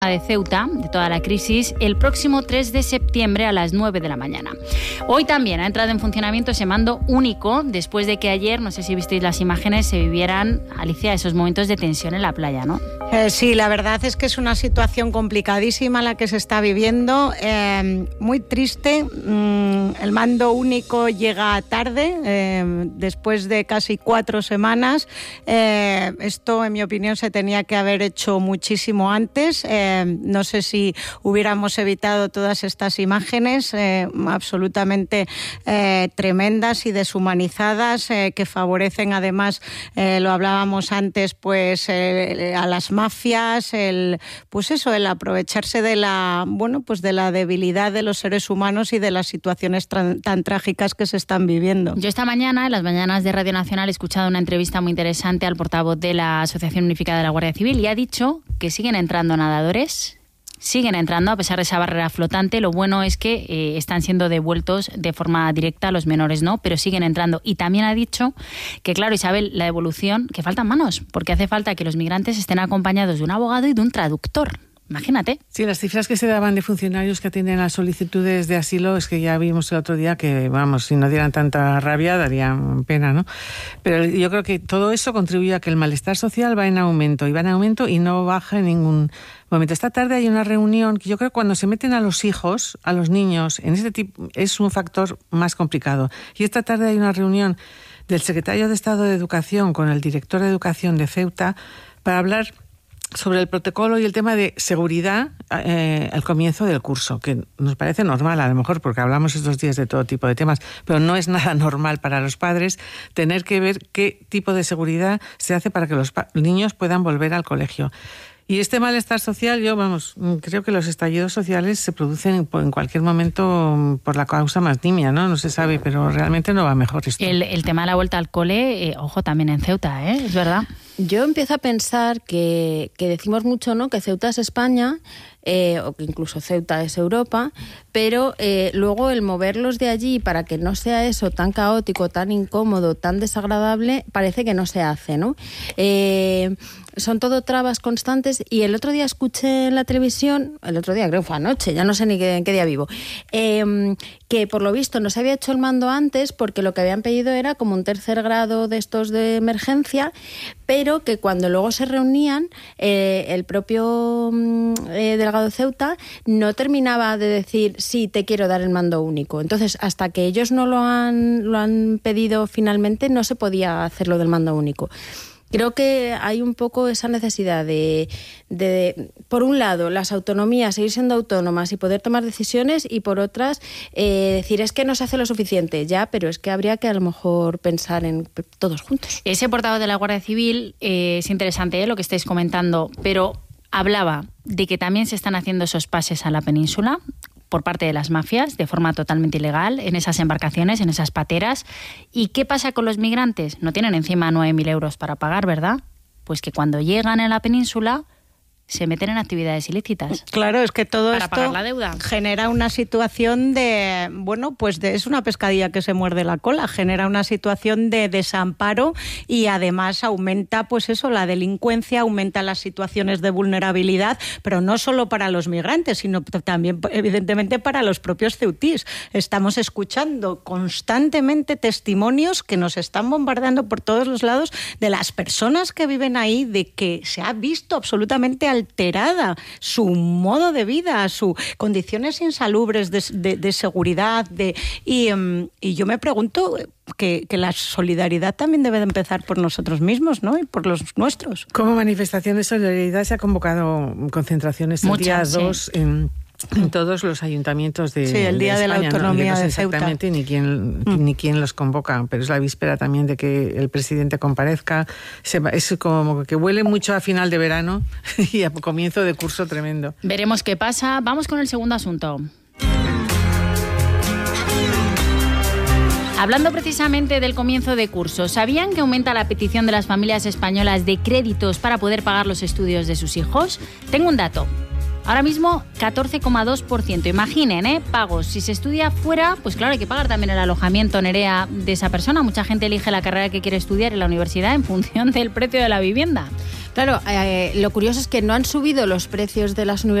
de Ceuta, de toda la crisis, el próximo 3 de septiembre a las 9 de la mañana. Hoy también ha entrado en funcionamiento ese mando único, después de que ayer, no sé si visteis las imágenes, se vivieran, Alicia, esos momentos de tensión en la playa, ¿no? Sí, la verdad es que es una situación complicadísima la que se está viviendo, muy triste. El mando único llega tarde, después de casi 4 semanas. Esto, en mi opinión, se tenía que haber hecho muchísimo antes. No sé si hubiéramos evitado todas estas imágenes absolutamente tremendas y deshumanizadas, que favorecen además, lo hablábamos antes, pues a las mafias, el aprovecharse de la debilidad de los seres humanos y de las situaciones tan trágicas que se están viviendo. Yo esta mañana, en las mañanas de Radio Nacional, he escuchado una entrevista muy interesante al portavoz de la Asociación Unificada de la Guardia Civil y ha dicho que siguen entrando nadadores, siguen entrando a pesar de esa barrera flotante. Lo bueno es que están siendo devueltos de forma directa, los menores no, pero siguen entrando. Y también ha dicho que, claro, Isabel, la devolución, que faltan manos, porque hace falta que los migrantes estén acompañados de un abogado y de un traductor. Imagínate. Sí, las cifras que se daban de funcionarios que atienden a solicitudes de asilo es que ya vimos el otro día que, vamos, si no dieran tanta rabia darían pena, ¿no? Pero yo creo que todo eso contribuye a que el malestar social va en aumento y no baja en ningún momento. Esta tarde hay una reunión que yo creo que cuando se meten a los hijos, a los niños, en este tipo es un factor más complicado. Y esta tarde hay una reunión del secretario de Estado de Educación con el director de Educación de Ceuta para hablar sobre el protocolo y el tema de seguridad al comienzo del curso, que nos parece normal, a lo mejor porque hablamos estos días de todo tipo de temas, pero no es nada normal para los padres tener que ver qué tipo de seguridad se hace para que los niños puedan volver al colegio. Y este malestar social, creo que los estallidos sociales se producen en cualquier momento por la causa más nimia, ¿no? No se sabe, pero realmente no va mejor esto. El tema de la vuelta al cole, ojo, también en Ceuta, es verdad. Yo empiezo a pensar que decimos mucho, ¿no?, que Ceuta es España, o que incluso Ceuta es Europa, pero luego el moverlos de allí para que no sea eso tan caótico, tan incómodo, tan desagradable, parece que no se hace, ¿no? Son todo trabas constantes. Y el otro día escuché en la televisión, creo que fue anoche, ya no sé ni en qué día vivo, que por lo visto no se había hecho el mando antes porque lo que habían pedido era como un 3er grado de estos de emergencia, pero que cuando luego se reunían, el propio delegado de Ceuta no terminaba de decir sí, te quiero dar el mando único. Entonces, hasta que ellos no lo han pedido finalmente, no se podía hacer lo del mando único. Creo que hay un poco esa necesidad de, por un lado, las autonomías, seguir siendo autónomas y poder tomar decisiones, y por otras, decir, es que no se hace lo suficiente, ya, pero es que habría que a lo mejor pensar en todos juntos. Ese portavoz de la Guardia Civil, es interesante lo que estáis comentando, pero hablaba de que también se están haciendo esos pases a la península por parte de las mafias, de forma totalmente ilegal, en esas embarcaciones, en esas pateras. ¿Y qué pasa con los migrantes? No tienen encima 9.000 euros para pagar, ¿verdad? Pues que cuando llegan a la península se meten en actividades ilícitas. Claro, es que todo para esto pagar la deuda genera una situación de, es una pescadilla que se muerde la cola, genera una situación de desamparo y además aumenta, la delincuencia, aumenta las situaciones de vulnerabilidad, pero no solo para los migrantes, sino también, evidentemente, para los propios ceutís. Estamos escuchando constantemente testimonios que nos están bombardeando por todos los lados de las personas que viven ahí, de que se ha visto absolutamente alterada su modo de vida, sus condiciones insalubres de seguridad. Y yo me pregunto que la solidaridad también debe de empezar por nosotros mismos, ¿no? Y por los nuestros. Como manifestación de solidaridad se ha convocado concentraciones el día 2 en todos los ayuntamientos de el Día de España, la Autonomía, ¿no? No sé de Ceuta. exactamente ni quién los convoca, pero es la víspera también de que el presidente comparezca. Es como que huele mucho a final de verano y a comienzo de curso tremendo. Veremos qué pasa. Vamos con el segundo asunto. Hablando precisamente del comienzo de curso, ¿sabían que aumenta la petición de las familias españolas de créditos para poder pagar los estudios de sus hijos? Tengo un dato. Ahora mismo 14,2%. Imaginen, pagos. Si se estudia fuera, pues claro, hay que pagar también el alojamiento, Nerea, de esa persona. Mucha gente elige la carrera que quiere estudiar en la universidad en función del precio de la vivienda. Claro, lo curioso es que no han subido los precios de las universidades